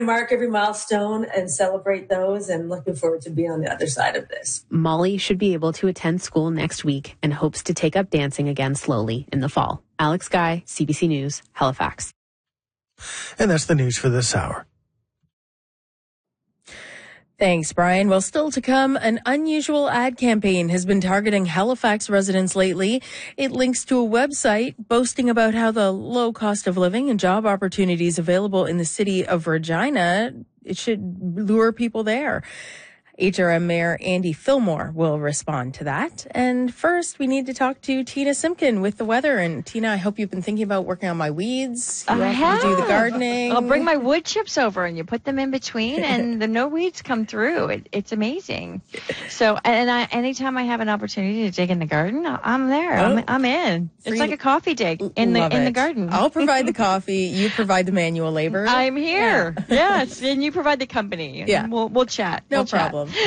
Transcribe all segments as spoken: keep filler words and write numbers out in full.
mark every milestone and celebrate those, and looking forward to being on the other side of this. Molly should be able to attend school next week and hopes to take up dancing again slowly in the fall. Alex Guy, C B C News, Halifax. And that's the news for this hour. Thanks, Brian. Well, still to come, an unusual ad campaign has been targeting Halifax residents lately. It links to a website boasting about how the low cost of living and job opportunities available in the city of Regina, it should lure people there. H R M Mayor Andy Fillmore will respond to that. And first, we need to talk to Tina Simpkin with the weather. And Tina, I hope you've been thinking about working on my weeds. You I have. to do the gardening. I'll bring my wood chips over, and you put them in between, and the no weeds come through. It, it's amazing. So, and I, anytime I have an opportunity to dig in the garden, I'm there. Oh. I'm, I'm in. It's like a coffee dig in the Love in it. the garden. I'll provide the coffee. You provide the manual labor. I'm here. Yeah. Yes, and you provide the company. Yeah, we'll we'll chat. No we'll problem. Chat.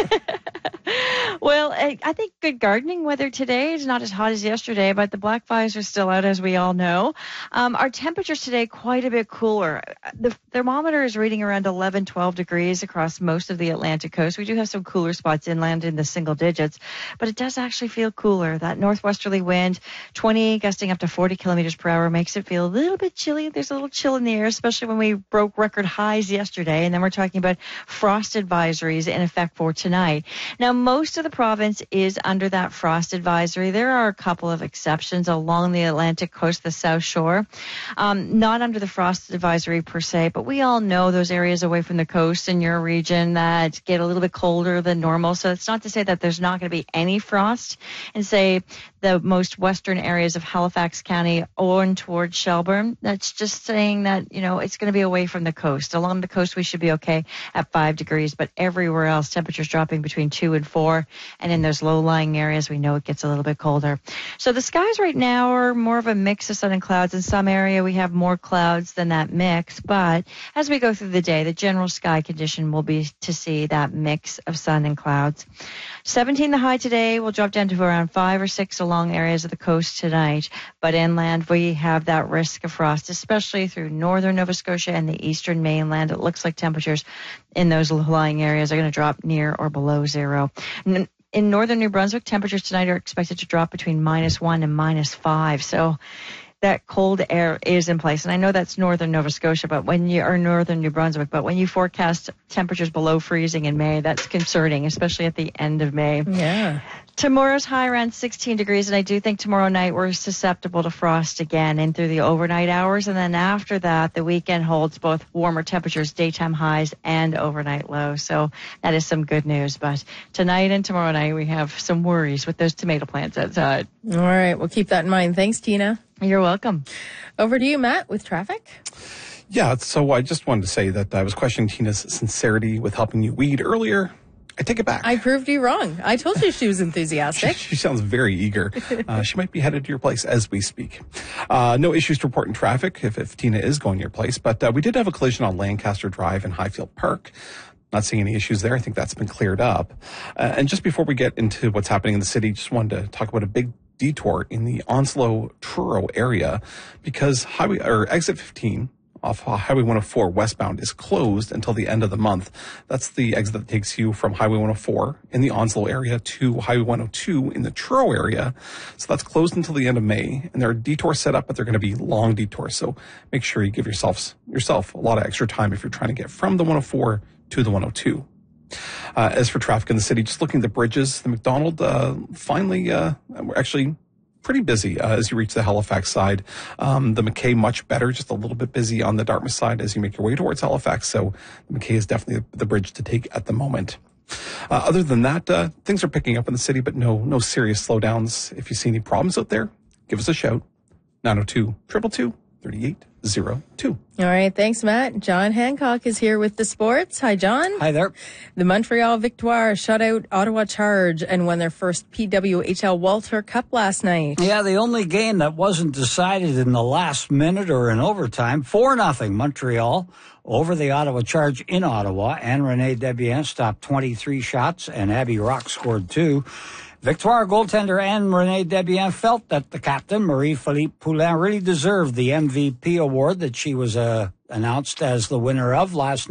Well, I, I think good gardening weather today is not as hot as yesterday, but the black flies are still out, as we all know. Um, our temperatures today quite a bit cooler. The thermometer is reading around eleven, twelve degrees across most of the Atlantic coast. We do have some cooler spots inland in the single digits, but it does actually feel cooler. That northwesterly wind, twenty gusting up to forty kilometers per hour, makes it feel a little bit chilly. There's a little chill in the air, especially when we broke record highs yesterday. And then we're talking about frost advisories in effect for tonight. Now, most of the province is under that frost advisory. There are a couple of exceptions along the Atlantic coast, the South Shore. Um, not under the frost advisory per se, but we all know those areas away from the coast in your region that get a little bit colder than normal. So it's not to say that there's not going to be any frost in, say, the most western areas of Halifax County or towards Shelburne. That's just saying that, you know, it's going to be away from the coast. Along the coast, we should be okay at five degrees, but everywhere else, temperatures dropping between two and four. And in those low-lying areas, we know it gets a little bit colder. So the skies right now are more of a mix of sun and clouds. In some area, we have more clouds than that mix. But as we go through the day, the general sky condition will be to see that mix of sun and clouds. seventeen the high today. Will drop down to around five or six along areas of the coast tonight. But inland, we have that risk of frost, especially through northern Nova Scotia and the eastern mainland. It looks like temperatures in those low-lying areas are going to drop near or below zero. In northern New Brunswick, temperatures tonight are expected to drop between minus one and minus five. So that cold air is in place. And I know that's northern Nova Scotia, but when you are northern New Brunswick, but when you forecast temperatures below freezing in May, that's concerning, especially at the end of May. Yeah. Tomorrow's high around sixteen degrees, and I do think tomorrow night we're susceptible to frost again in through the overnight hours. And then after that, the weekend holds both warmer temperatures, daytime highs, and overnight lows. So that is some good news. But tonight and tomorrow night, we have some worries with those tomato plants outside. All right. We'll keep that in mind. Thanks, Tina. You're welcome. Over to you, Matt, with traffic. Yeah, so I just wanted to say that I was questioning Tina's sincerity with helping you weed earlier. I take it back. I proved you wrong. I told you she was enthusiastic. she, she sounds very eager. Uh, she might be headed to your place as we speak. Uh, no issues to report in traffic if, if Tina is going to your place, but uh, we did have a collision on Lancaster Drive in Highfield Park. Not seeing any issues there. I think that's been cleared up. Uh, and just before we get into what's happening in the city, just wanted to talk about a big detour in the Onslow Truro area because highway or exit fifteen off Highway one oh four westbound is closed until the end of the month. That's the exit that takes you from Highway one oh four in the Onslow area to Highway one oh two in the Truro area. So that's closed until the end of May. And there are detours set up, but they're going to be long detours. So make sure you give yourself, yourself a lot of extra time if you're trying to get from the one oh four to the one oh two. Uh, as for traffic in the city, just looking at the bridges, the McDonald, uh, finally, uh, we're actually pretty busy uh, as you reach the Halifax side. Um, the McKay much better, just a little bit busy on the Dartmouth side as you make your way towards Halifax. So the McKay is definitely the bridge to take at the moment. Uh, other than that, uh, things are picking up in the city, but no, no serious slowdowns. If you see any problems out there, give us a shout. nine oh two, two two two, three eight zero two. All right. Thanks, Matt. John Hancock is here with the sports. Hi, John. Hi there. The Montreal Victoire shut out Ottawa Charge and won their first P W H L Walter Cup last night. Yeah, the only game that wasn't decided in the last minute or in overtime. four nothing Montreal over the Ottawa Charge in Ottawa. And Renee Debian stopped twenty-three shots and Abby Rock scored two. Victoire goaltender Anne Renee Debian felt that the captain, Marie-Philippe Poulin, really deserved the M V P award that she was uh, announced as the winner of last night.